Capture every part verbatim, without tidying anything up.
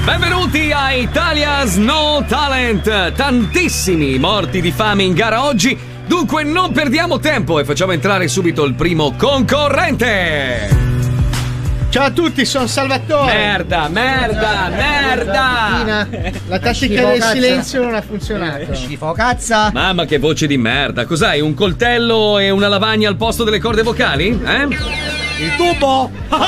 Benvenuti a Italia's No Talent. Tantissimi morti di fame in gara oggi, dunque non perdiamo tempo e facciamo entrare subito il primo concorrente. Ciao a tutti, sono Salvatore. Merda, merda, merda. La tattica del silenzio non ha funzionato. Schifo cazza. Mamma che voce di merda. Cos'hai, un coltello e una lavagna al posto delle corde vocali? Eh? Il tubo.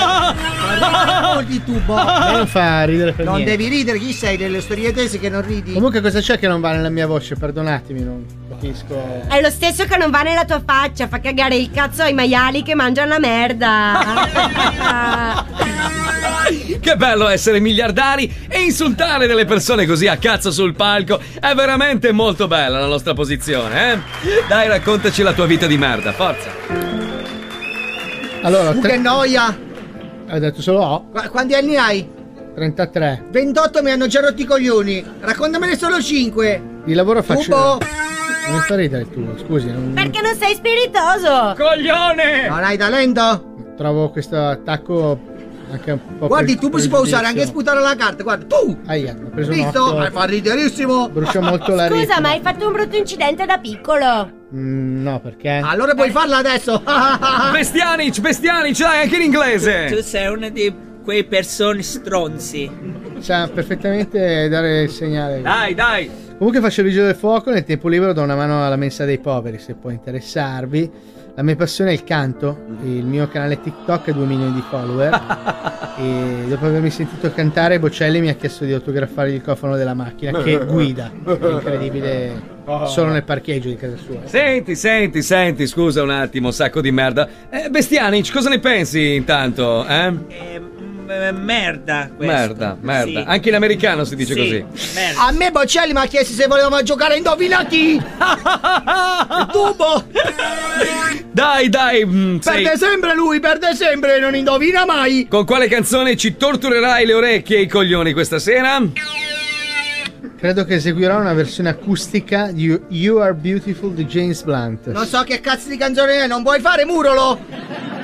Il tubo. Non fa ridere per Non niente. devi ridere, chi sei delle storie tese che non ridi? Comunque cosa c'è che non va nella mia voce? Perdonatemi, non capisco. È lo stesso che non va nella tua faccia, fa cagare il cazzo ai maiali che mangiano la merda. Che bello essere miliardari e insultare delle persone così a cazzo sul palco. È veramente molto bella la nostra posizione, eh? Dai, raccontaci la tua vita di merda, forza. Allora, Tu tre... che noia. hai detto solo O? Qu- quanti anni hai? trentatré. ventotto, mi hanno già rotto i coglioni. Raccontamene solo cinque. Di lavoro faccio. Tubo. Non fa ridere il tuo, scusi. Non... Perché non sei spiritoso? Coglione! Non hai talento? Trovo questo attacco anche un po'. Guardi, il pre- tubo si può usare anche pregiudizio. sputare la carta, guarda. Tu! Aia, ho preso un Visto? occhio. Eh, fa riderissimo. Brucia molto la Scusa, retina. ma hai fatto un brutto incidente da piccolo. Mm, no, perché? Allora puoi farla adesso. Bestianic, Bestianic, dai, anche in inglese! Tu sei una di quei persone stronzi. Sa perfettamente dare il segnale. Dai, dai! Comunque faccio il vigile del fuoco, nel tempo libero do una mano alla mensa dei poveri, se può interessarvi. La mia passione è il canto, il mio canale TikTok ha due milioni di follower e dopo avermi sentito cantare Bocelli mi ha chiesto di autografare il cofano della macchina che guida, è incredibile, solo nel parcheggio di casa sua. Senti, senti, senti, scusa un attimo, sacco di merda. Eh, Bestianic, cosa ne pensi intanto, eh? Eh, m- merda questo. Merda, merda. Sì. Anche in americano si dice Sì, così. merda. A me Bocelli mi ha chiesto se volevamo giocare a Indovina chi. Il tubo. Dai, dai, mm, sei... Perde sempre lui, perde sempre, non indovina mai. Con quale canzone ci torturerai le orecchie e i coglioni questa sera? Credo che eseguirò una versione acustica di You, You Are Beautiful di James Blunt. Non so che cazzo di canzone è, non vuoi fare Murolo?